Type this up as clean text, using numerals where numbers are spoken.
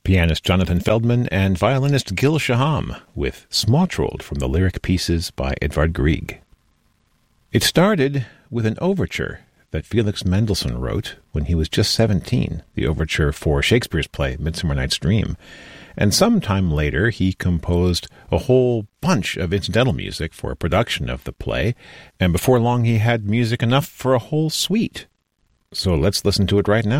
pianist Jonathan Feldman and violinist Gil Shaham with Småtroll from the lyric pieces by Edvard Grieg. It started with an overture that Felix Mendelssohn wrote when he was just 17, the overture for Shakespeare's play Midsummer Night's Dream. And sometime later, he composed a whole bunch of incidental music for a production of the play, and before long he had music enough for a whole suite. So let's listen to it right now.